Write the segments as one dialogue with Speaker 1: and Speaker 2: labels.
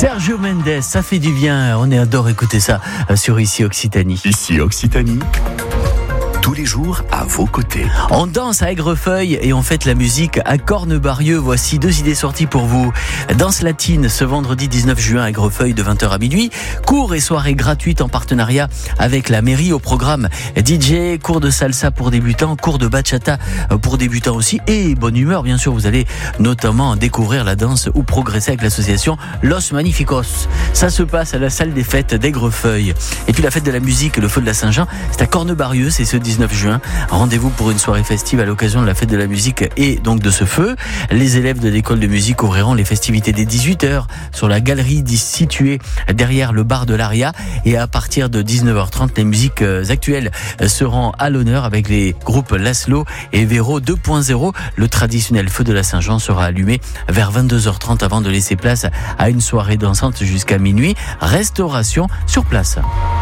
Speaker 1: Sergio Mendes, ça fait du bien, on adore écouter ça sur Ici Occitanie.
Speaker 2: Ici Occitanie, tous les jours à vos côtés.
Speaker 1: On danse à Aigrefeuille et on fête la musique à Cornebarieux. Voici 2 idées sorties pour vous. Danse latine ce vendredi 19 juin à Aigrefeuille de 20h à minuit. Cours et soirées gratuites en partenariat avec la mairie. Au programme DJ, cours de salsa pour débutants, cours de bachata pour débutants aussi et bonne humeur bien sûr. Vous allez notamment découvrir la danse ou progresser avec l'association Los Magnificos. Ça se passe à la salle des fêtes d'Aigrefeuille. Et puis la fête de la musique, le feu de la Saint-Jean, c'est à Cornebarieux, c'est ce 19 juin. Rendez-vous pour une soirée festive à l'occasion de la fête de la musique et donc de ce feu. Les élèves de l'école de musique ouvriront les festivités dès 18h sur la galerie située derrière le bar de l'Aria, et à partir de 19h30, les musiques actuelles seront à l'honneur avec les groupes Laszlo et Véro 2.0. Le traditionnel feu de la Saint-Jean sera allumé vers 22h30 avant de laisser place à une soirée dansante jusqu'à minuit. Restauration sur place.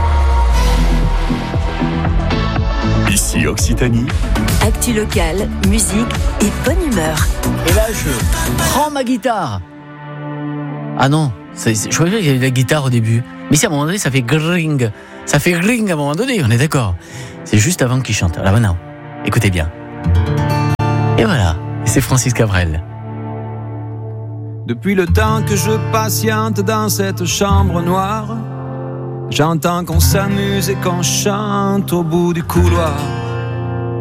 Speaker 2: Ici Occitanie,
Speaker 3: Actu locale, musique et bonne humeur.
Speaker 1: Et là, je prends ma guitare. Ah non, je croyais qu'il y avait la guitare au début. Mais si à un moment donné, ça fait gring. Ça fait gring à un moment donné, on est d'accord. C'est juste avant qu'il chante. Alors maintenant, écoutez bien. Et voilà, c'est Francis Cabrel.
Speaker 4: Depuis le temps que je patiente dans cette chambre noire, j'entends qu'on s'amuse et qu'on chante au bout du couloir.